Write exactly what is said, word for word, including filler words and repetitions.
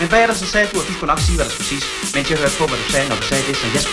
Men bagefter så sagde du, at du skulle nok sige, hvad der skulle siges, mens jeg hørte på, hvad du sagde, når du sagde det, som jeg skulle